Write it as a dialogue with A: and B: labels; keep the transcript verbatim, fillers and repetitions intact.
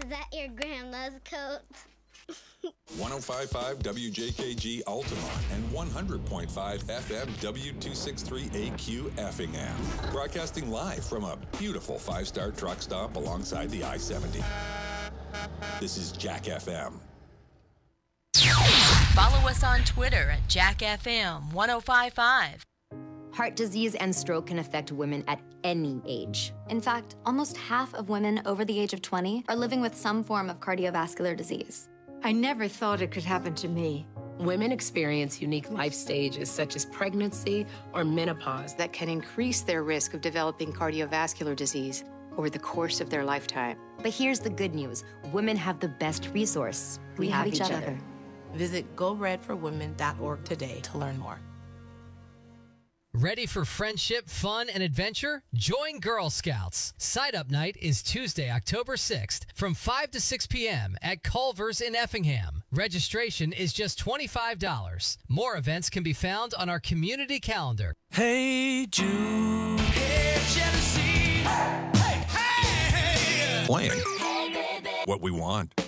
A: that your grandma's coat?
B: one oh five point five W J K G Altamont and one hundred point five F M W two sixty-three A Q Effingham. Broadcasting live from a beautiful five-star truck stop alongside the I seventy. This is Jack F M.
C: Follow us on Twitter at Jack F M one oh five point five.
D: Heart disease and stroke can affect women at any age.
E: In fact, almost half of women over the age of twenty are living with some form of cardiovascular disease.
F: I never thought it could happen to me.
G: Women experience unique life stages such as pregnancy or menopause
F: that can increase their risk of developing cardiovascular disease over the course of their lifetime.
D: But here's the good news. Women have the best resource.
E: We, we have, have each, each other. other.
G: Visit go red for women dot org today to learn more.
H: Ready for friendship, fun, and adventure? Join Girl Scouts. Sign-up night is Tuesday, October sixth from five to six p.m. at Culver's in Effingham. Registration is just twenty-five dollars. More events can be found on our community calendar.
I: Hey, Jude. Hey, Genesee. Hey, hey, hey.
B: Playing what we want.